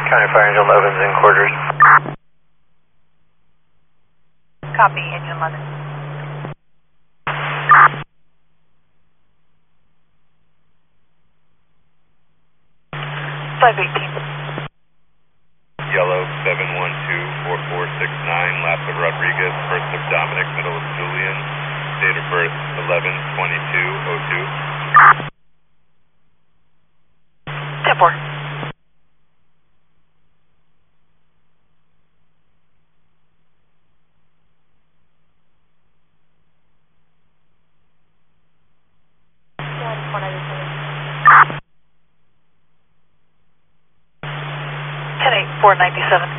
County Fire Engine 11's in quarters. Copy, Engine 11. Five 18. Yellow 712-4469, last of Rodriguez, first of Dominic, middle of Julian, date of birth 11/22/02. 10-4. Ten 8, 497.